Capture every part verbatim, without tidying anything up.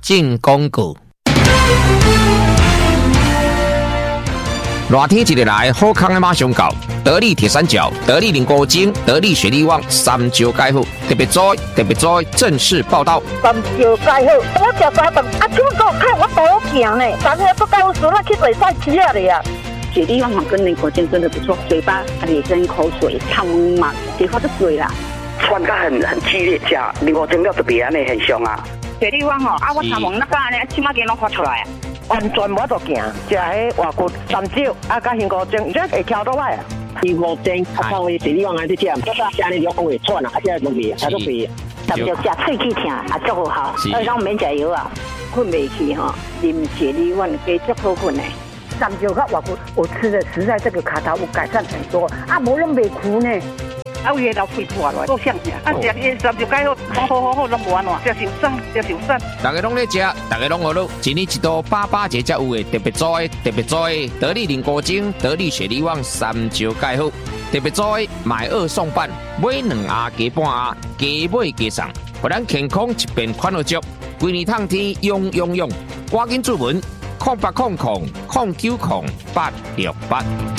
进广告。热天一日来，好康的马上到。得力铁三角、得力菱果精、得力雪力旺三招解好，特别在特别在正式报道。 三招解好，我食三顿，啊，怎么给我看我多行呢？昨天不告诉我去做赛车了呀。 雪力旺跟菱果精真的不错，嘴巴也跟口水汤嘛，结果就水啦。 酸感很很激烈，吃菱果精了特别安尼很凶啊。 雪力旺哦，啊，我头毛那个安尼，起码给拢发出来啊。 完全无得行，食迄外骨三招，啊，甲苹果精，这会翘倒来啊。 苹果精，啊，靠位雪力旺安尼食，啊，家里就会喘啊，啊，现在都袂，啊，都袂。 三招食喙齿疼，啊，足好好，所以讲免食药啊，困袂去吼，啉雪力旺加足好困的。 三招甲外骨，我吃的实在这个卡头有改善很多，啊，无拢袂苦呢。 啊，有个老肺破落，够像啊！食伊三就解好，好好好好，拢无安怎，食受伤，食受伤。 大家拢咧食，大家拢学咯。一年一度八八节才有诶，特别在特别在得力菱果精、得力雪力旺三招解好，特别在买二送半，买两盒加半盒，加买加送，互咱健康一边款落足，规年通天用用用，赶紧注文空八空空空九空八六八。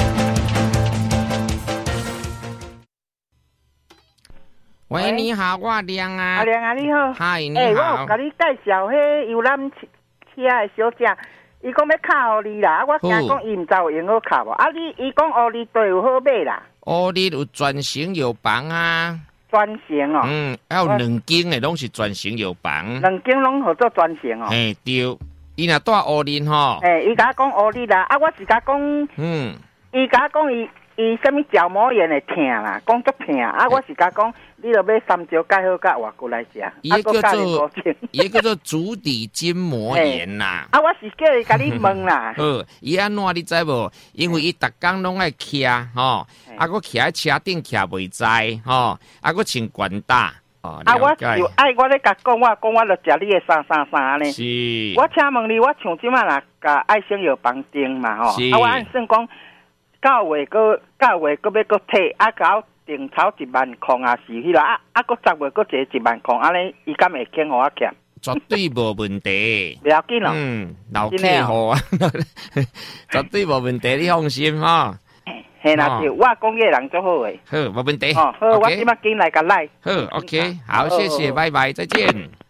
喂，你好，我亮啊。 阿亮啊，你好。 嗨，你好。 欸、我有甲你介绍迄游览车的小姐，伊讲要敲互你啦，我惊讲伊毋知有用好敲无。啊，你伊讲互你对有好买啦。 哦，你有全型药房啊？ 专型哦。 嗯，还有两间的拢是全型药房。 两间拢合作专型哦。 嘿，对。伊若住乌林吼。 诶，伊甲我讲乌林啦，啊，我是甲讲。嗯。伊甲我讲伊。伊什么角膜炎会疼啦，讲足疼啊！我是甲讲，你著买三招解好，甲外骨来食。 伊个叫做伊个叫做足底筋膜炎啦。 啊，我是叫伊甲你问啦。 好，伊安怎你知无？因为伊逐工拢爱徛吼，啊，我徛喺车顶徛袂知吼，啊，我穿管搭。 啊，我就爱我咧甲讲，我讲我著食你诶三三三呢。 是。 我请问你，我像即马啦，甲爱心药房订嘛吼，啊，我按算讲。九月个九月个要个退，啊，搞定头一万块啊，是迄啦，啊啊，个十月个坐一万块，安尼伊敢会肯互我欠？ 绝对无问题。 不要紧咯， 嗯，老客户啊，绝对无问题，你放心哈。 嘿啦，对，我讲个人做好诶。 好，无问题。 哦，好，我即马进来甲来。 好 ，OK， 好，谢谢，拜拜，再见。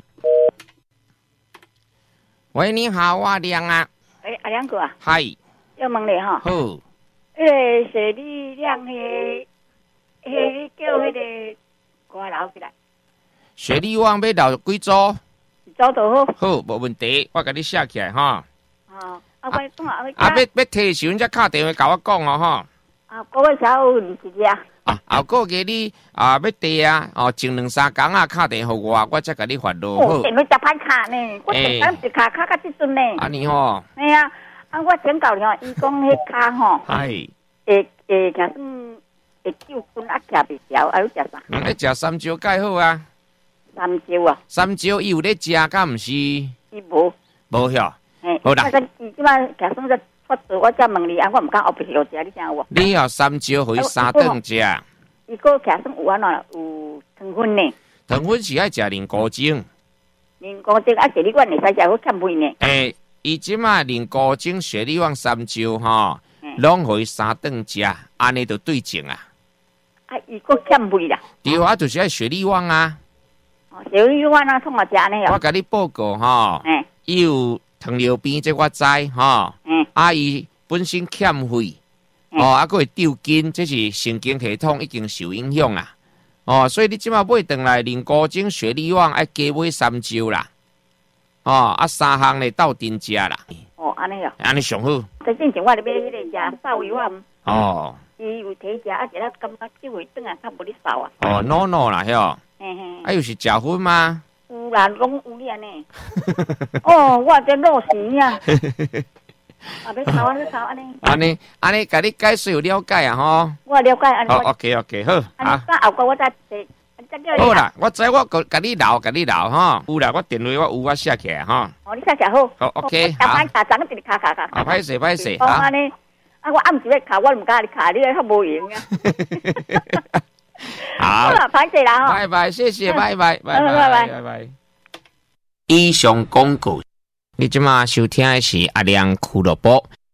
喂，你好，我亮啊。 诶，阿亮哥啊。 嗨。 要问你哈。 好。 迄个雪力亮，迄迄叫迄个挂留起来。 雪力旺要留几组？ 一组就好。 好，无问题，我甲你写起来哈。 哦，啊，我讲啊， 啊，要要提时阵才敲电话甲我讲哦，哈。 啊，嗰个小有二十啊。 啊，后个月你啊要提啊，哦，前两三工啊敲电话我，我才甲你发落。 哦，电话十歹卡呢，我一工一卡卡到即阵呢。 安尼吼。 系啊。啊！我请教你吼，伊讲迄骹吼， 係會會假算會救困啊，徛袂牢，啊，你食啥？ 嗯，你食三招解好啊。 三招啊？ 三招伊有咧食，敢毋是？伊無。 無曉。 嘿。 好啦。 啊，伊即擺假算個法度，我才問你啊，我毋敢後邊落食，你聽有無？ 你要三招互伊三頓食。 伊個假算有安怎有糖分呢？ 糖分是愛食菱果精。 菱果精啊，這裡我會使食好減肥呢。 誒。伊即馬菱果精、雪力旺三招吼，攏互伊三頓食，安尼就對症啊。 啊，伊個減肥啦。 對啊，就是愛雪力旺啊。 哦，雪力旺啊，創我食安尼啊。 我甲你報告吼，伊有糖尿病，這我知吼。嗯。啊，伊本身欠費，哦，啊，佫會丟筋，這是神經系統已經受影響啊。哦，所以你即馬買轉來菱果精、雪力旺愛加買三招啦。哦，啊，三項咧鬥陣食啦。 哦，安尼哦。 安尼上好。 在之前我咧買迄個食瘦油啊。 哦。 伊有提食，啊，一日感覺即回轉啊，較無咧瘦啊。 哦 ，no no 啦，迄哦。嘿嘿。啊，又是食薰嗎？ 有啦，攏有咧安尼。哦，我真老死啊。啊，要炒啊，要炒安尼。安尼， 安尼，甲你解釋有了解啊，吼。 我了解安尼。 哦 ，OK OK， 好。 啊。咁後個我再坐。 好啦，我知我甲你留，甲你留吼。有啦，我電話我有我寫起來吼。 哦，你寫寫好。 好 OK， 好。 打打打，一直卡卡卡。 啊，歹勢歹勢。 哦，安尼，啊，我暗時咧卡，我唔敢你卡，你較無用啊。 好。 好啦，歹勢啦吼。 拜拜，謝謝，拜拜， 拜拜， 拜拜。以上廣告。 你即马收听的是阿亮俱乐部。